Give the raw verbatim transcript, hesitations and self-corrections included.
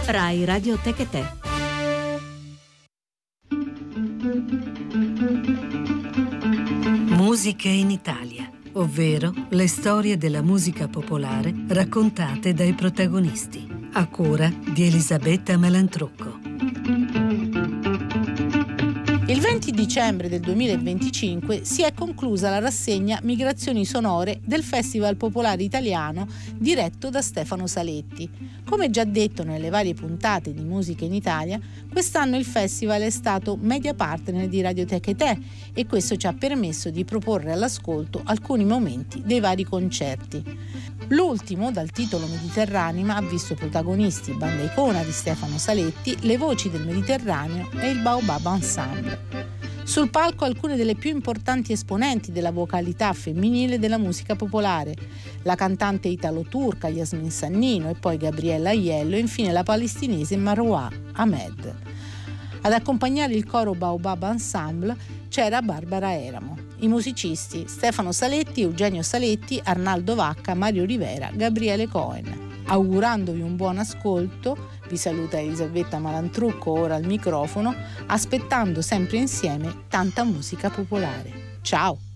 Rai Radio Techetè. Musiche in Italia, ovvero le storie della musica popolare raccontate dai protagonisti, a cura di Elisabetta Malantrucco. Il venti dicembre del duemilaventicinque si è conclusa la rassegna Migrazioni Sonore del Festival Popolare Italiano diretto da Stefano Saletti. Come già detto nelle varie puntate di Musica in Italia, quest'anno il festival è stato media partner di Radio Techetè e questo ci ha permesso di proporre all'ascolto alcuni momenti dei vari concerti. L'ultimo, dal titolo Mediterranima, ha visto protagonisti banda icona di Stefano Saletti, le voci del Mediterraneo e il Baobab Ensemble. Sul palco alcune delle più importanti esponenti della vocalità femminile della musica popolare, la cantante italo-turca Yasmin Sannino e poi Gabriella Aiello e infine la palestinese Marwa Ahmed. Ad accompagnare il coro Baobab Ensemble c'era Barbara Eramo. I musicisti Stefano Saletti, Eugenio Saletti, Arnaldo Vacca, Mario Rivera, Gabriele Cohen. Augurandovi un buon ascolto, vi saluta Elisabetta Malantrucco ora al microfono, aspettando sempre insieme tanta musica popolare. Ciao!